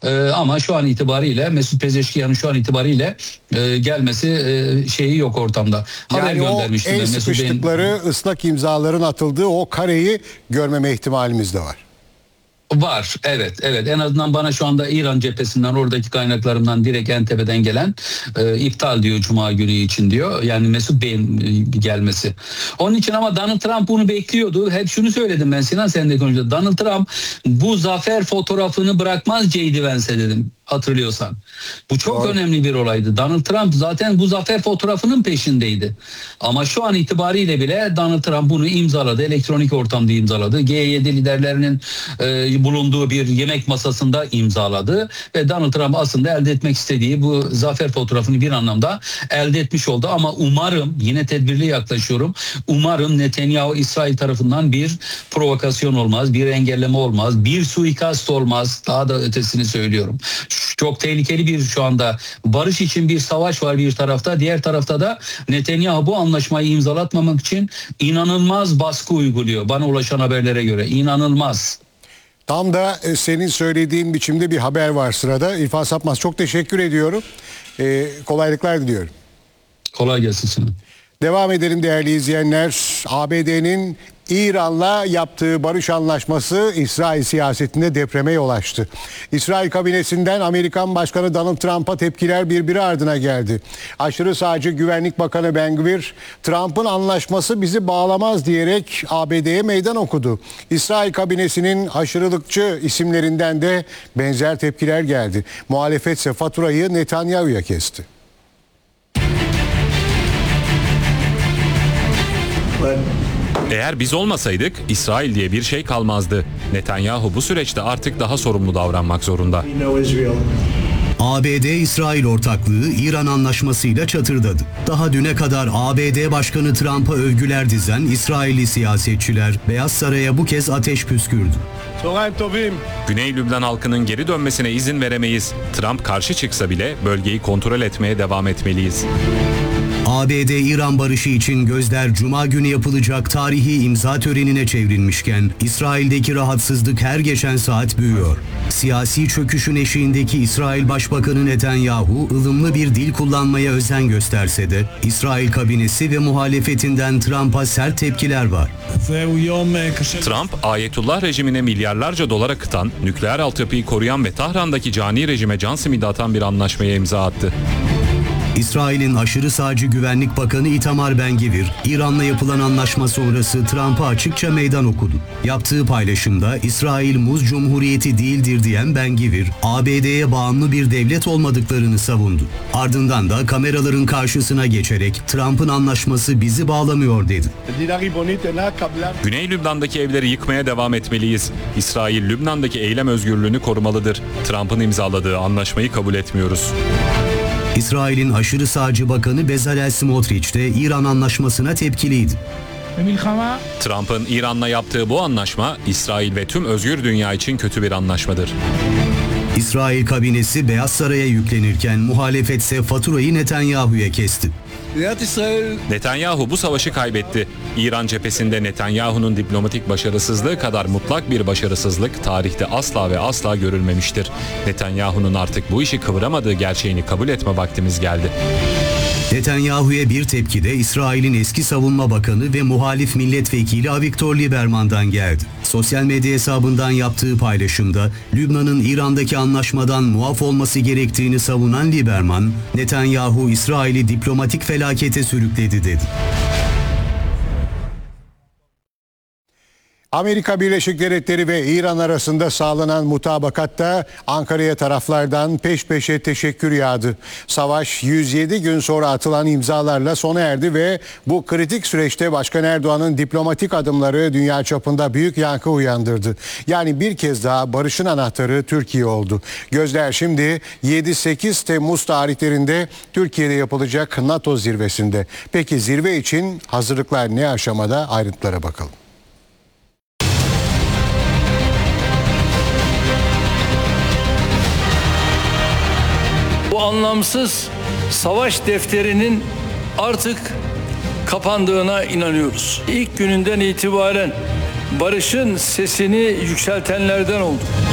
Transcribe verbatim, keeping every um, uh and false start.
E, ama şu an itibariyle Mesut Pezeşkiyan'ın şu an itibariyle e, gelmesi e, şeyi yok ortamda. Haber Yani o göndermiştim el ben Mesut Bey'in. sıkıştıkları ıslak imzaların atıldığı o kareyi görmeme ihtimalimiz de var. Var, evet, evet. En azından bana şu anda İran cephesinden, oradaki kaynaklarımdan direkt en tepeden gelen e, iptal diyor Cuma günü için diyor. Yani Mesut Bey'in e, gelmesi. Onun için ama Donald Trump bunu bekliyordu. Hep şunu söyledim ben Sinan, sen de konuştun. Donald Trump bu zafer fotoğrafını bırakmaz J D Vance'e dedim, hatırlıyorsan. Bu çok Doğru. önemli bir olaydı. Donald Trump zaten bu zafer fotoğrafının peşindeydi. Ama şu an itibariyle bile Donald Trump bunu imzaladı. Elektronik ortamda imzaladı. G yedi liderlerinin e, bulunduğu bir yemek masasında imzaladı. Ve Donald Trump aslında elde etmek istediği bu zafer fotoğrafını bir anlamda elde etmiş oldu. Ama umarım, yine tedbirli yaklaşıyorum, umarım Netanyahu İsrail tarafından bir provokasyon olmaz, bir engelleme olmaz, bir suikast olmaz. Daha da ötesini söylüyorum. Çok tehlikeli bir şu anda barış için bir savaş var bir tarafta. Diğer tarafta da Netanyahu bu anlaşmayı imzalatmamak için inanılmaz baskı uyguluyor. Bana ulaşan haberlere göre inanılmaz. Tam da senin söylediğin biçimde bir haber var sırada. İrfan Sapmaz, çok teşekkür ediyorum. Ee, kolaylıklar diliyorum. Kolay gelsin sana. Devam edelim değerli izleyenler. A B D'nin İran'la yaptığı barış anlaşması İsrail siyasetinde depreme yol açtı. İsrail kabinesinden Amerikan Başkanı Donald Trump'a tepkiler birbiri ardına geldi. Aşırı sağcı Güvenlik Bakanı Ben-Gvir, Trump'ın anlaşması bizi bağlamaz diyerek A B D'ye meydan okudu. İsrail kabinesinin aşırılıkçı isimlerinden de benzer tepkiler geldi. Muhalefetse faturayı Netanyahu'ya kesti. Eğer biz olmasaydık İsrail diye bir şey kalmazdı. Netanyahu bu süreçte artık daha sorumlu davranmak zorunda. A B D-İsrail ortaklığı İran anlaşmasıyla çatırdadı. Daha düne kadar A B D Başkanı Trump'a övgüler dizen İsrailli siyasetçiler Beyaz Saray'a bu kez ateş püskürdü. Güney Lübnan halkının geri dönmesine izin veremeyiz. Trump karşı çıksa bile bölgeyi kontrol etmeye devam etmeliyiz. A B D-İran barışı için gözler Cuma günü yapılacak tarihi imza törenine çevrilmişken İsrail'deki rahatsızlık her geçen saat büyüyor. Siyasi çöküşün eşiğindeki İsrail Başbakanı Netanyahu ılımlı bir dil kullanmaya özen gösterse de İsrail kabinesi ve muhalefetinden Trump'a sert tepkiler var. Trump, Ayetullah rejimine milyarlarca dolar akıtan, nükleer altyapıyı koruyan ve Tahran'daki cani rejime can simidi atan bir anlaşmaya imza attı. İsrail'in aşırı sağcı Güvenlik Bakanı Itamar Ben-Gvir, İran'la yapılan anlaşma sonrası Trump'a açıkça meydan okudu. Yaptığı paylaşımda İsrail muz cumhuriyeti değildir diyen Ben-Gvir, A B D'ye bağımlı bir devlet olmadıklarını savundu. Ardından da kameraların karşısına geçerek Trump'ın anlaşması bizi bağlamıyor dedi. Güney Lübnan'daki evleri yıkmaya devam etmeliyiz. İsrail, Lübnan'daki eylem özgürlüğünü korumalıdır. Trump'ın imzaladığı anlaşmayı kabul etmiyoruz. İsrail'in aşırı sağcı bakanı Bezalel Smotrich de İran anlaşmasına tepkiliydi. Trump'ın İran'la yaptığı bu anlaşma İsrail ve tüm özgür dünya için kötü bir anlaşmadır. İsrail kabinesi Beyaz Saray'a yüklenirken muhalefetse faturayı Netanyahu'ya kesti. Netanyahu bu savaşı kaybetti. İran cephesinde Netanyahu'nun diplomatik başarısızlığı kadar mutlak bir başarısızlık tarihte asla ve asla görülmemiştir. Netanyahu'nun artık bu işi kıvıramadığı gerçeğini kabul etme vaktimiz geldi. Netanyahu'ya bir tepki de İsrail'in eski savunma bakanı ve muhalif milletvekili Avigdor Lieberman'dan geldi. Sosyal medya hesabından yaptığı paylaşımda Lübnan'ın İran'daki anlaşmadan muaf olması gerektiğini savunan Lieberman, Netanyahu İsrail'i diplomatik felakete sürükledi dedi. Amerika Birleşik Devletleri ve İran arasında sağlanan mutabakatta Ankara'ya taraflardan peş peşe teşekkür yağdı. Savaş yüz yedi gün sonra atılan imzalarla sona erdi ve bu kritik süreçte Başkan Erdoğan'ın diplomatik adımları dünya çapında büyük yankı uyandırdı. Yani bir kez daha barışın anahtarı Türkiye oldu. Gözler şimdi yedi sekiz Temmuz tarihlerinde Türkiye'de yapılacak NATO zirvesinde. Peki zirve için hazırlıklar ne aşamada? Ayrıntılara bakalım. Bu anlamsız savaş defterinin artık kapandığına inanıyoruz. İlk gününden itibaren barışın sesini yükseltenlerden olduk.